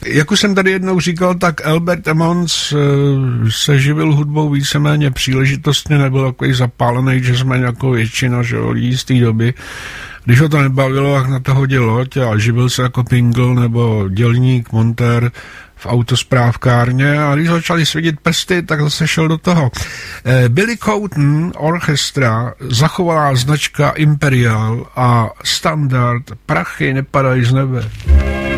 Jak už jsem tady jednou říkal, tak Albert Emmons se živil hudbou víceméně příležitostně, nebyl takový zapálený jazzman jako většina, že jo, lidí z té doby. Když ho to nebavilo, jak na to hodil loď a živil se jako pingl nebo dělník, montér v autosprávkárně a když začali svědět prsty, tak zase šel do toho. Billy Cotton Orchestra, zachovalá značka Imperial a standard Prachy nepadají z nebe.